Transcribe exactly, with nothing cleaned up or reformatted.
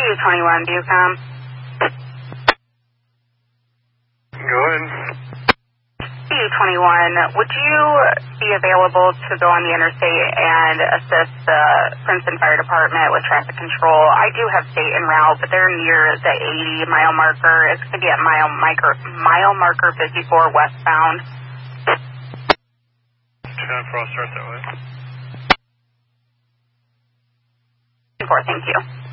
U twenty-one, Bucom. Go ahead. U twenty-one, would you be available to go on the interstate and assist the Princeton Fire Department with traffic control? I do have state en route, but they're near the eighty mile marker. It's going to be at mile marker, mile marker fifty-four westbound. ten four, I'll start that way. Four, thank you.